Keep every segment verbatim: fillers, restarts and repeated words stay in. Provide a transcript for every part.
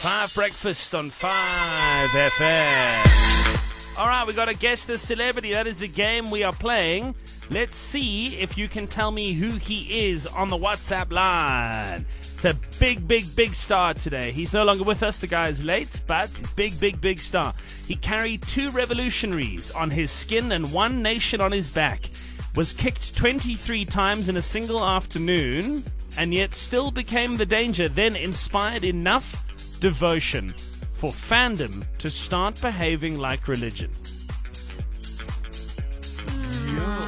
Five Breakfast on five F M. All right, we got to guess the celebrity. That is the game we are playing. Let's see if you can tell me who he is on the WhatsApp line. It's a big, big, big star today. He's no longer with us. The guy is late, but big, big, big star. He carried two revolutionaries on his skin and one nation on his back. Was kicked twenty-three times in a single afternoon, and yet still became the danger. Then inspired enough devotion for fandom to start behaving like religion. Mm.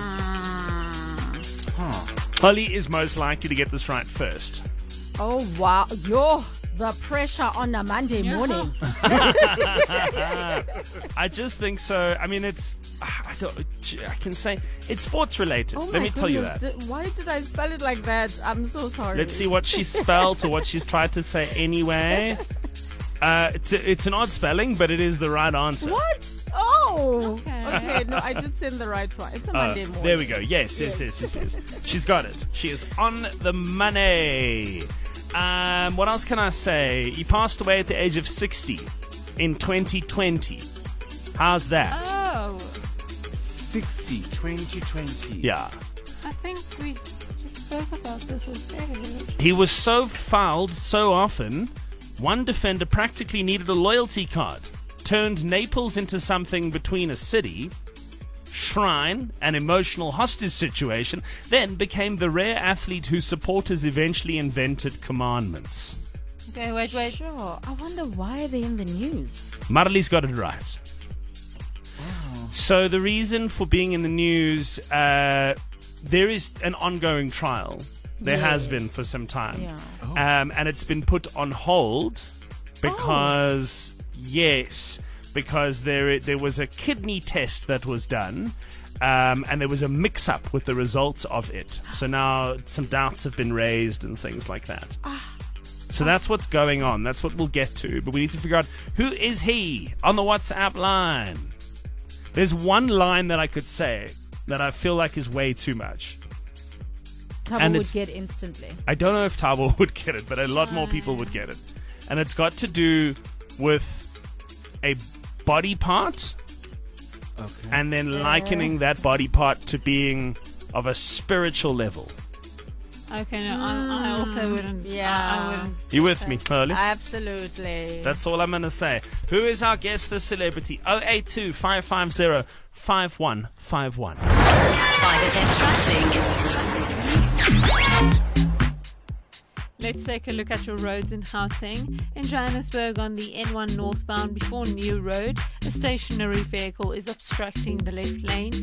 Huh. Holly is most likely to get this right first. Oh, wow. Yo, the pressure on a Monday Yeah. morning. I just think so. I mean, it's... I, don't, I can say it's sports related. Oh Let my me tell you goodness. that. Did- why did I spell it like that? I'm so sorry. Let's see what she spelled or what she's tried to say anyway. Uh, it's, a, it's an odd spelling, but it is the right answer. What? Oh. Okay. Okay, no, I did send the right one. It's a Uh, Monday morning. there we go. Yes, yes, yes, yes, yes. She's got it. She is on the money. Um, what else can I say? He passed away at the age of sixty in twenty twenty. How's that? Oh, sixty, twenty twenty. Yeah. I think we just spoke about this already. He was so fouled so often, one defender practically needed a loyalty card. Turned Naples into something between a city, shrine, an emotional hostage situation, then became the rare athlete whose supporters eventually invented commandments. Okay, wait, wait. Sure. I wonder why they're in the news. Marley's got it right. So the reason for being in the news, uh, there is an ongoing trial. There has Yes. been for some time. Yeah. Um, and it's been put on hold because, yes, because there there was a kidney test that was done, um, and there was a mix-up with the results of it. So now some doubts have been raised and things like that. So that's what's going on. That's what we'll get to. But we need to figure out who is he on the WhatsApp line. There's one line that I could say that I feel like is way too much. Tabo And would it's- get instantly. I don't know if Tabo would get it, but a lot more people would get it. And it's got to do with a body part Okay. and then likening that body part to being of a spiritual level. Okay, no, I, I also wouldn't. Yeah. I, I wouldn't. You with me, Pearly? Absolutely. That's all I'm going to say. Who is our guest, the celebrity? oh eight two, five five zero, five one five one. five F M traffic. Let's take a look at your roads in Gauteng. In Johannesburg on the N one northbound before New Road, a stationary vehicle is obstructing the left lane.